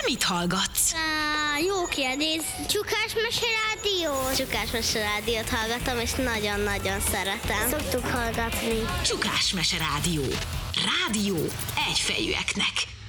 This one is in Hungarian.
mit hallgatsz? Jó kérdés. Csukásmese rádió. Csukásmese rádiót hallgatom, és nagyon-nagyon szeretem. Szoktuk hallgatni. Csukásmese rádió. Rádió egyfejűeknek.